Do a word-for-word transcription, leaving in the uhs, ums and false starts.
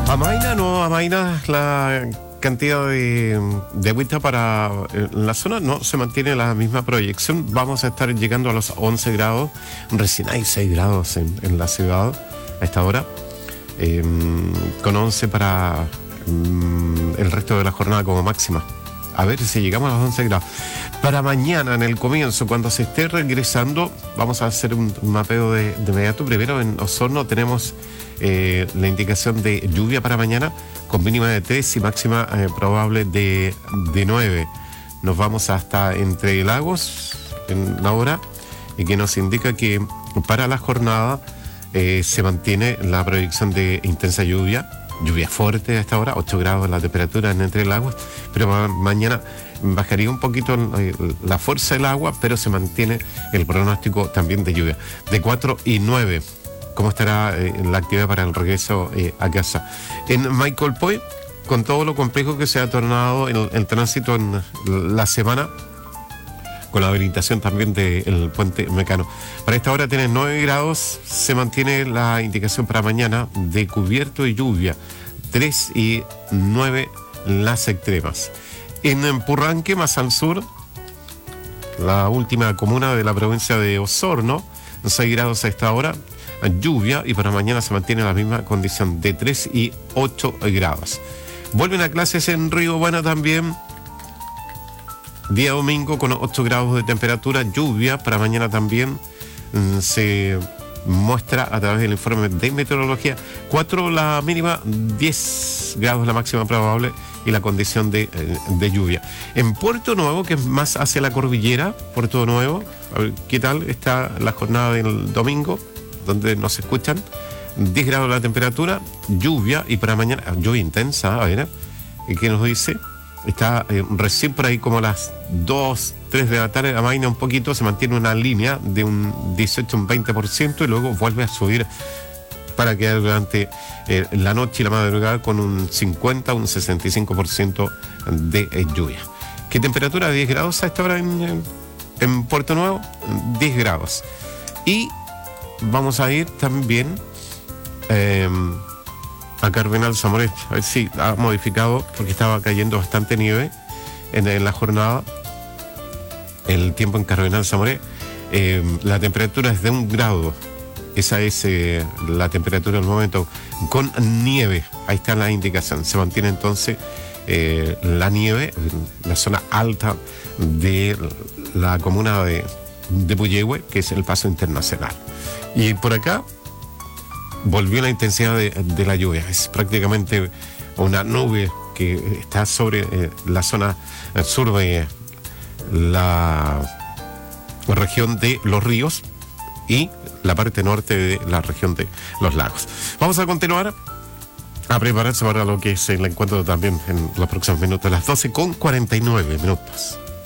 Amaina, no, amaina la cantidad de, de agüita para eh, la zona, no se mantiene la misma proyección. Vamos a estar llegando a los once grados, recién hay seis grados en, en la ciudad a esta hora, eh, con once para mm, el resto de la jornada como máxima. A ver si llegamos a los once grados. Para mañana, en el comienzo, cuando se esté regresando, vamos a hacer un, un mapeo de, de inmediato. Primero, en Osorno tenemos eh, la indicación de lluvia para mañana, con mínima de tres y máxima eh, probable de, de nueve. Nos vamos hasta Entre Lagos en la hora, y que nos indica que para la jornada eh, se mantiene la proyección de intensa lluvia. Lluvia fuerte a esta hora, ocho grados la temperatura en Entre Lagos, pero ma- mañana bajaría un poquito eh, la fuerza del agua, pero se mantiene el pronóstico también de lluvia, de cuatro y nueve. ¿Cómo estará eh, la actividad para el regreso eh, a casa? En Maicolpoy, con todo lo complejo que se ha tornado el, el tránsito en la semana, con la habilitación también del puente Mecano. Para esta hora tiene nueve grados, se mantiene la indicación para mañana de cubierto y lluvia, tres y nueve las extremas. En Purranque, más al sur, la última comuna de la provincia de Osorno, seis grados a esta hora, lluvia, y para mañana se mantiene la misma condición de tres y ocho grados. Vuelven a clases en Río Bueno también. Día domingo con ocho grados de temperatura, lluvia para mañana también. Mm, se muestra a través del informe de meteorología. cuatro la mínima, diez grados la máxima probable y la condición de, eh, de lluvia. En Puerto Nuevo, que es más hacia la cordillera, Puerto Nuevo, a ver qué tal está la jornada del domingo, donde nos escuchan. diez grados la temperatura, lluvia, y para mañana, lluvia intensa, a ver, ¿qué nos dice? Está eh, recién por ahí como a las dos, tres de la tarde, amaina un poquito, se mantiene una línea de un dieciocho, un veinte por ciento, y luego vuelve a subir para quedar durante eh, la noche y la madrugada con un cincuenta, un sesenta y cinco por ciento de eh, lluvia. ¿Qué temperatura? diez grados a esta hora en, en Puerto Nuevo, diez grados. Y vamos a ir también eh, a Cardenal Zamoré, a ver si ha modificado, porque estaba cayendo bastante nieve en, en la jornada. El tiempo en Cardenal Zamoré, eh, la temperatura es de un grado, esa es eh, la temperatura del momento, con nieve. Ahí está la indicación, se mantiene entonces eh, la nieve en la zona alta de la comuna de, de Puyehue, que es el paso internacional. Y por acá volvió la intensidad de, de la lluvia. Es prácticamente una nube que está sobre eh, la zona sur de la región de los ríos y la parte norte de la región de los lagos. Vamos a continuar a prepararse para lo que es el encuentro también en los próximos minutos, a las doce con cuarenta y nueve minutos.